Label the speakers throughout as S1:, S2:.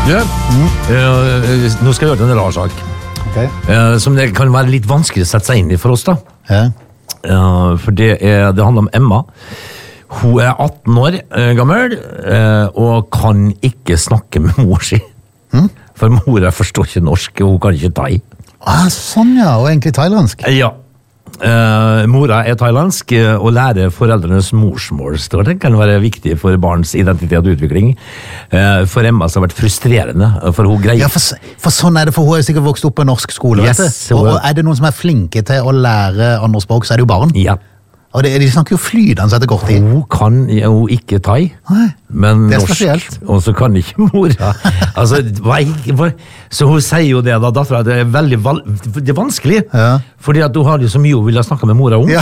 S1: Nå skal jeg gjøre en rar sak.
S2: Okay.
S1: Som det kan være litt vanskelig å sette seg inn i for oss da. For det handler om Emma. Hun 18 år gammel, og kan ikke snakke med mor si. For mora forstår ikke norsk, og hun kan ikke thai.
S2: Sånn ja, og egentlig thailandsk.
S1: Ja. Mora thailandsk, og lærer foreldrenes morsmål, står det. Kan være viktig for barns identitet og utvikling. For Emma så har det vært frustrerende, for hun greier...
S2: Ja, for sånn det, for hun har sikkert vokst opp på norsk skole, vet du? Og det noen som flinke til å lære andre språk, så det jo barn.
S1: Ja.
S2: Og de snakker jo flydende etter kort tid.
S1: Hun kan jo ikke thai, men norsk,
S2: spesielt.
S1: Og så kan ikke mora. Altså, så hun sier jo det da, datteren, at det veldig det vanskelig, fordi at hun har jo så mye hun vil ha snakket med mora om.
S2: Ja.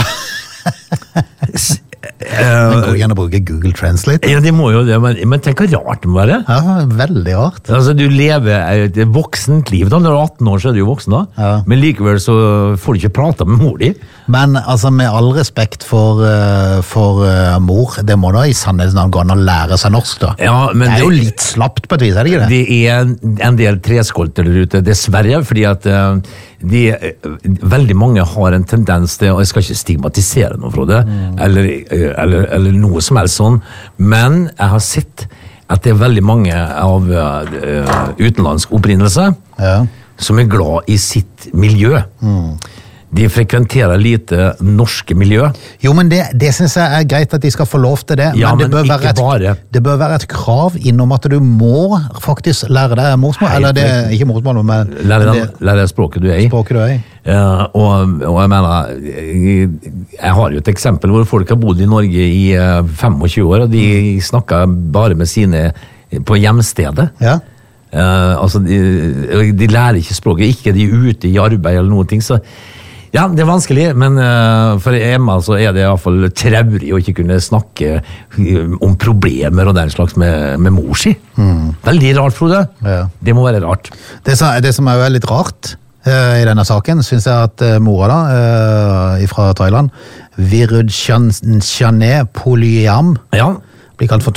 S2: Men går gjerne å bruke Google Translate.
S1: Ja, det må jo det, men tenk hva rart det må være.
S2: Ja, veldig rart.
S1: Altså, du lever et voksent liv da, når du 18 år så du jo voksen da, men likevel så får du ikke prate med mor di.
S2: Men altså, med all respekt for mor, det må da i sannhetsnavn gå an å lære seg norsk da. Ja, men det jo litt slapt på et vis, det ikke det?
S1: Det en del treskolter der ute, dessverre, fordi at veldig mange har en tendens til, og jeg skal ikke stigmatisere noe fra det, eller noe som helst sånn, men jeg har sett at det veldig mange av utenlandsk opprinnelse som glad i sitt miljø. De frekventerer lite norske miljø.
S2: Jo, men det synes jeg greit at de skal få lov til det.
S1: Ja,
S2: men det bør være et krav innom at du må faktisk lære deg morsmål. Eller det ikke morsmål, men...
S1: Lære deg språket du i.
S2: Språket du i.
S1: Og jeg mener, jeg har jo et eksempel hvor folk har bodd i Norge i 25 år, og de snakker bare med sine på hjemstedet. Ja. Altså, de lærer ikke språket, ikke de ute i arbeid eller noen ting, så... Ja, det vanskelig, men for Emma så det i hvert fall traurig å ikke kunne snakke om problemer og den slags med mor si. Veldig rart, Frode. Ja. Det må være rart.
S2: Det som jo litt rart i denne saken, synes jeg at mora da, fra Thailand, Virudchane Polyam, blir kalt for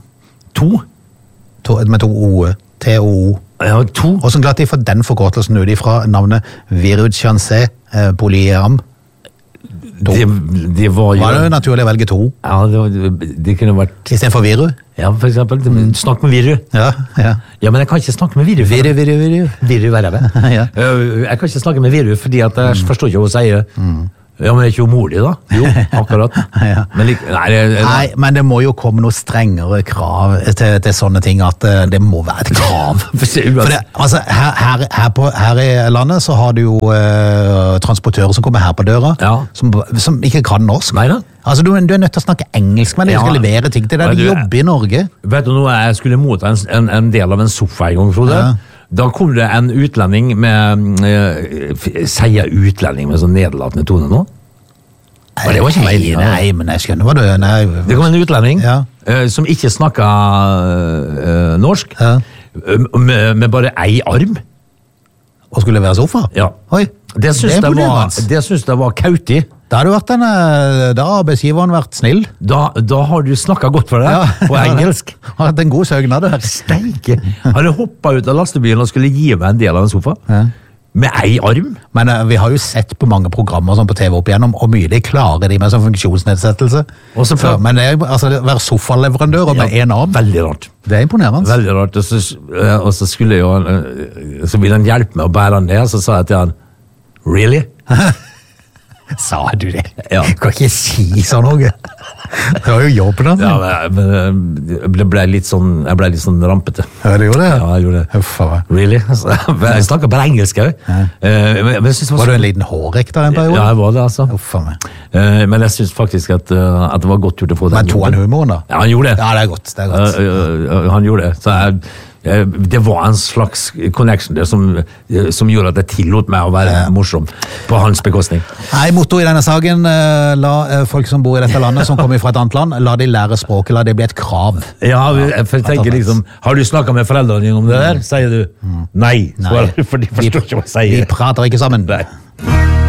S2: med to O, T-O-O.
S1: Ja,
S2: Hvordan glatt de får den forkortelsen ut ifra navnet Virudchane Polyam?
S1: Det var
S2: det naturlig å velge to?
S1: Ja, det kunne vært...
S2: I stedet for Viru?
S1: Ja, for eksempel. Snakk med Viru.
S2: Ja,
S1: men jeg kan ikke snakke med Viru. Viru, hva det? Jeg kan ikke snakke med Viru, fordi at jeg forstår ikke hva hun sier. Ja, men det ikke jo mor di da? Jo, akkurat.
S2: Nei, men det må jo komme noe strengere krav til sånne ting, at det må være et krav. For det, altså, her i landet så har du jo transportører som kommer her på døra, som ikke kan norsk.
S1: Nei da.
S2: Altså, du er nødt til å snakke engelsk med dem, skal levere ting til deg, de jobber i Norge.
S1: Vet du noe, jeg skulle motta en del av en sofa en gang, Frode. Da kom det en utlending sier utlending med sånn nedlatende tone nå? Det var ikke meg.
S2: Nei, men jeg skjønner hva du...
S1: Det kom en utlending som ikke snakket norsk, med bare ei arm.
S2: Og skulle være sofa?
S1: Ja.
S2: Oi,
S1: det synes jeg var kautig.
S2: Da har arbeidsgiveren vært snill.
S1: Da har du snakket godt for deg på engelsk.
S2: Har hatt en god søgnad.
S1: Steike. Har du hoppet ut av lastebilen og skulle gi meg en del av en sofa? Med ei arm? Men
S2: vi har jo sett på mange programmer sånn på TV opp igjennom, og mye de klarer de med sånn funksjonsnedsettelse. Men det være sofaleverandør og med en arm.
S1: Veldig rart.
S2: Det imponerende.
S1: Veldig rart. Og så skulle så ville han hjelpe meg å bære han ned, så sa jeg til han, really?
S2: Sa du det? Ja. Du kan ikke si sånn noe. Det var jo jobben da.
S1: Ja, men jeg ble litt sånn rampete.
S2: Ja, du gjorde det?
S1: Ja, jeg gjorde det.
S2: Uffa.
S1: Really? Jeg snakket bare engelsk også.
S2: Var du en liten hårek der en periode?
S1: Ja, jeg var det altså.
S2: Uffa meg.
S1: Men jeg synes faktisk at det var godt gjort å få den.
S2: Men tog han humoren da?
S1: Ja, han gjorde det.
S2: Ja, det er godt.
S1: Han gjorde det. Så det var en slags connection der som gjorde at jeg tillot meg å være morsom på hans bekostning.
S2: Nei, motto i denne saken, la folk som bor i dette landet, som kommer fra et annet land, la de lære språket, la det bli et krav.
S1: Ja, for jeg tenker liksom, har du snakket med foreldrene dine om det der? Sier du nei. For de forstår ikke hva jeg sier.
S2: Vi prater ikke sammen.
S1: Nei.